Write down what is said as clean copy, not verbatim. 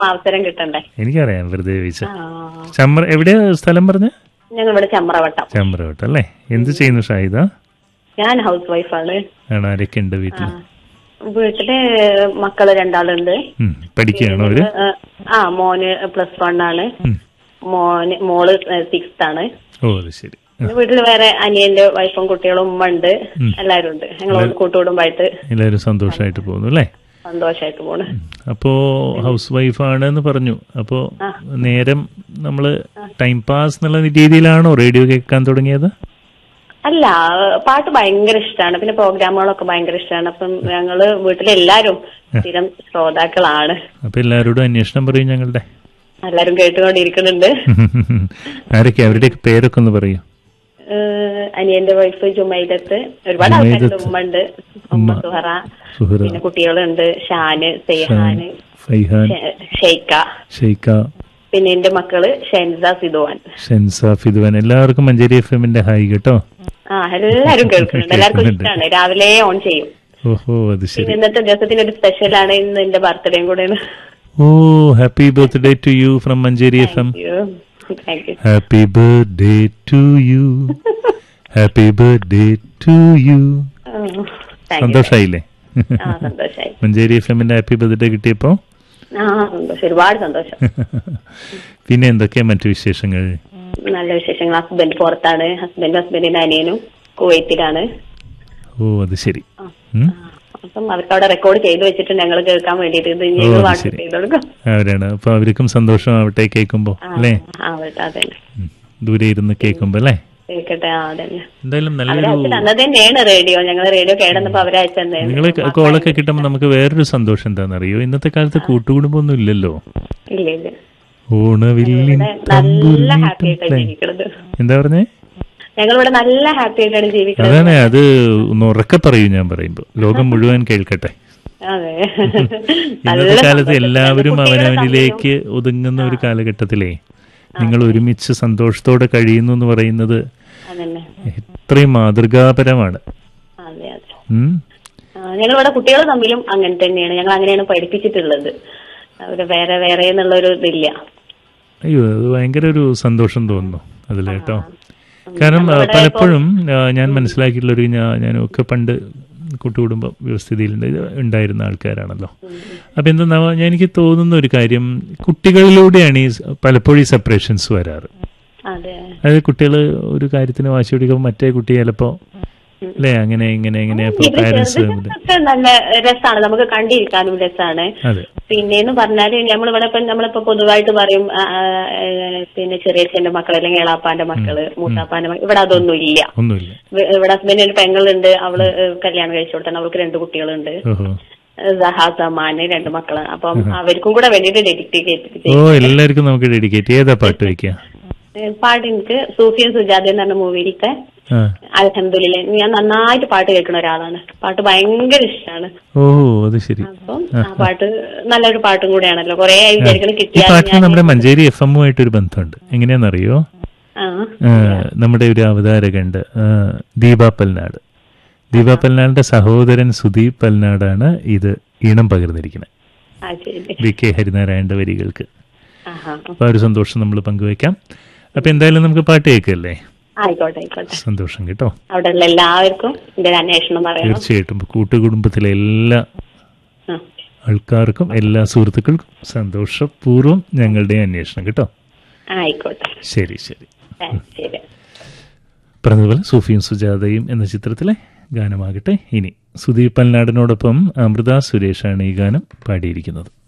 അവസരം കിട്ടണ്ടേ? എനിക്കറിയാം, വെറുതെ ചോദിച്ച. ആ, എവിടെയാ സ്ഥലം പറഞ്ഞ? ഞങ്ങൾ ഇവിടെ ചമ്രവട്ടം. ചമ്രവട്ടം അല്ലേ. എന്ത് ചെയ്യുന്നു ഷാഹിദ? ഞാൻ ഹൗസ് വൈഫാണ്. ആണ്. ആരൊക്കെ ഉണ്ട് വീട്ടില്? വീട്ടില് മക്കള് 2 ആളുണ്ട്. പഠിക്കുകയാണോ അവര്? മോന് +1 ആണ്. മോള് 6th ആണ്. ഓ, അത് ശരി. വീട്ടില് വേറെ അനിയന്റെ വൈഫും കുട്ടികളും ഉമ്മ ഉണ്ട്, എല്ലാരും ഉണ്ട്. ഞങ്ങൾ കൂട്ടുകുടുംബമായിട്ട് എല്ലാവരും സന്തോഷമായിട്ട് പോകുന്നു അല്ലേ? സന്തോഷമായിട്ട് പോണ്. അപ്പോ ഹൗസ് വൈഫാണെന്ന് പറഞ്ഞു. അപ്പോ നേരം നമ്മള് ടൈം പാസ് എന്നുള്ള രീതിയിലാണോ റേഡിയോ കേൾക്കാൻ തുടങ്ങിയത്? അല്ല, പാട്ട് ഭയങ്കര ഇഷ്ടമാണ്. പിന്നെ പ്രോഗ്രാമുകളൊക്കെ ഭയങ്കര ഇഷ്ടമാണ്. അപ്പം ഞങ്ങള് വീട്ടിലെല്ലാരും സ്ഥിരം ശ്രോതാക്കളാണ്. അപ്പൊ എല്ലാവരോടും അന്വേഷണം പറയും ഞങ്ങളുടെ. എല്ലാരും കേട്ടുകൊണ്ടിരിക്കുന്നുണ്ട്. ആരൊക്കെ? അവരുടെയൊക്കെ പേരൊക്കെ ഒന്ന് പറയൂ. അനിയന്റെ വൈഫ് ജുമൈദത്ത്, ഒരുപാട് ആൾക്കാരുണ്ട്. ഉമ്മ ഉണ്ട്, ഉമ്മ സുഹറ, പിന്നെ കുട്ടികളുണ്ട്, ഷാന്, സൈഹാന്, ഷെയ്ക്ക, പിന്നെ എന്റെ മക്കള് ഷെൻസ ഫിദുവാൻ. എല്ലാവർക്കും മഞ്ചേരി FM-ന്റെ ഹായ് കേട്ടോ. എല്ലാരും കേൾക്കുന്നുണ്ട്. എല്ലാവർക്കും ഇഷ്ടമാണ്. രാവിലെ ഓൺ ചെയ്യും. ഓഹോ, അത് ശരി. ഇന്നത്തെ ദിവസത്തിന് ഒരു സ്പെഷ്യലാണ്. ഇന്ന് എന്റെ ബർത്ത്ഡേയും കൂടെയാണ്. ഓ, happy birthday to you from Manjeri FM. Happy birthday to you. Happy birthday to you. സന്തോഷായില്ലേ? Manjeri FM-ന്റെ happy birthday കിട്ടിയപ്പോ ഒരുപാട് സന്തോഷം. പിന്നെ എന്തൊക്കെയാ മറ്റു വിശേഷങ്ങൾ? നല്ല വിശേഷങ്ങൾ. ഹസ്ബൻഡ് പുറത്താണ്. ഹസ്ബൻഡിന്റെ അനിയനും കുവൈത്തിലാണ്. ഓ, അത് ശരി. അപ്പം അവർക്ക് അവിടെ റെക്കോർഡ് ചെയ്ത് വെച്ചിട്ടുണ്ട്, ഞങ്ങൾ കേൾക്കാൻ വേണ്ടിട്ട്. അവരാണ്. അപ്പൊ അവർക്കും സന്തോഷമാവട്ടെ കേൾക്കുമ്പോ അല്ലേ? ദൂരെ ഇരുന്ന് കേൾക്കുമ്പോ അല്ലേ? എന്തായാലും നല്ലൊരു റേഡിയോ. ഞങ്ങൾ റേഡിയോ കേടുന്നപ്പോ അവരയച്ചെന്നേ. നിങ്ങള് കോളൊക്കെ കിട്ടുമ്പോ നമുക്ക് വേറൊരു സന്തോഷം എന്താണെന്നറിയോ? ഇന്നത്തെ കാലത്ത് കൂട്ടുകുടുംബമൊന്നും ഇല്ലല്ലോ. ഓണവില്ലിൻ എന്താ പറഞ്ഞേ? ഞങ്ങളിവിടെ നല്ല ഹാപ്പി ആയിട്ടാണ് ജീവിക്കുന്നത്. അതാണ്. അത് ഒന്ന് ഉറക്കെ പറയൂ, ഞാൻ പറയുമ്പോ ലോകം മുഴുവൻ കേൾക്കട്ടെ. ഇന്നത്തെ കാലത്ത് എല്ലാവരും അവനവനിലേക്ക് ഒതുങ്ങുന്ന ഒരു കാലഘട്ടത്തിലേ നിങ്ങൾ ഒരുമിച്ച് സന്തോഷത്തോടെ കഴിയുന്നു എന്ന് പറയുന്നത് എത്രയും മാതൃകാപരമാണ്. ഞങ്ങളിവിടെ കുട്ടികൾ തമ്മിലും അങ്ങനെ തന്നെയാണ്. ഞങ്ങൾ അങ്ങനെയാണ് പഠിപ്പിച്ചിട്ടുള്ളത്. അവര് വേറെ വേറെ എന്നുള്ളൊരു ഇതില്ല. അയ്യോ, അത് ഭയങ്കര ഒരു സന്തോഷം തോന്നുന്നു അതില് കേട്ടോ. കാരണം പലപ്പോഴും ഞാൻ മനസ്സിലാക്കിയിട്ടുള്ളൊരു ഞാനൊക്കെ പണ്ട് കൂട്ടുകുടുംബ വ്യവസ്ഥിതിയിൽ ഉണ്ടായിരുന്ന ആൾക്കാരാണല്ലോ. അപ്പൊ എന്താ എനിക്ക് തോന്നുന്ന ഒരു കാര്യം, കുട്ടികളിലൂടെയാണ് പലപ്പോഴും ഈ സെപ്പറേഷൻസ് വരാറ്. അതായത് കുട്ടികൾ ഒരു കാര്യത്തിന് വാശി പിടിക്കുമ്പോൾ മറ്റേ കുട്ടി ചിലപ്പോ അല്ലേ അങ്ങനെ ഇങ്ങനെ പാരന്റ്സ് നല്ല രസമാണ്, നമുക്ക് കണ്ടിരിക്കാനും രസമാണ്. പിന്നെന്ന് പറഞ്ഞാല് നമ്മളിപ്പോ പൊതുവായിട്ട് പറയും പിന്നെ ചെറിയച്ഛന്റെ മക്കൾ അല്ലെങ്കിൽ ഏളാപ്പാന്റെ മക്കള്, മൂത്താപ്പാന്റെ മക്കൾ. ഇവിടെ അതൊന്നും ഇല്ല. ഇവിടെ ഹസ്ബൻഡിന് ഒരു പെങ്ങളുണ്ട്, അവള് കല്യാണം കഴിച്ചു കൊടുത്താണ്. അവൾക്ക് 2 കുട്ടികളുണ്ട്. സഹാസമാന് 2 മക്കള്. അപ്പം അവർക്കും കൂടെ വേണ്ടിട്ട് ഡെഡിക്കേറ്റ് ചെയ്യും. എല്ലാവർക്കും നമുക്ക് ഡെഡിക്കേറ്റ്. ഏതാ പാട്ട് വയ്ക്കുക? പാട്ട് എനിക്ക് സൂഫിയും സുജാത എന്ന് പറഞ്ഞ മൂവിയിലത്തെ അൽഹംദുലില്ലാ. ഞാൻ നന്നായിട്ട് പാട്ട് കേൾക്കുന്ന ഒരാളാണ്. പാട്ട് ഭയങ്കര ഇഷ്ടമാണ്. ഓ, അത് ശരി. അപ്പം ആ പാട്ട് നല്ലൊരു പാട്ടും കൂടെയാണല്ലോ. കുറെ വിചാരിക്കണം കിട്ടിയ. നമ്മുടെ മഞ്ചേരി FM-ഉമായിട്ട് ഒരു ബന്ധമുണ്ട്. എങ്ങനെയാണെന്നറിയോ? നമ്മുടെ ഒരു അവതാരകണ്ട് ദീപ പൽനാട്. ദീപ പൽനാടിന്റെ സഹോദരൻ സുദീപ് പൽനാടാണ് ഇത് ഈണം പകർന്നിരിക്കുന്നത്. VK ഹരിനാരായണന്റെ വരികൾക്ക്. അപ്പൊ ഒരു സന്തോഷം നമ്മൾ പങ്കുവയ്ക്കാം. അപ്പൊ എന്തായാലും നമുക്ക് പാട്ട് കേൾക്കല്ലേ? ആയിക്കോട്ടെ. സന്തോഷം കേട്ടോ. അവിടെ എല്ലാവർക്കും അന്വേഷണം പറയാം. തീർച്ചയായിട്ടും കുടുംബത്തിലെ എല്ലാ ആൾക്കാർക്കും എല്ലാ സുഹൃത്തുക്കൾക്കും സന്തോഷപൂർവ്വം ഞങ്ങളുടെ അന്വേഷണം കേട്ടോ. ആയിക്കോട്ടെ. ശരി. പറഞ്ഞതുപോലെ സൂഫിയും സുജാതയും എന്ന ചിത്രത്തിലെ ഗാനമാകട്ടെ. ഇനി സുദീപ് പൽനാടിനോടൊപ്പം അമൃത സുരേഷാണ് ഈ ഗാനം പാടിയിരിക്കുന്നത്.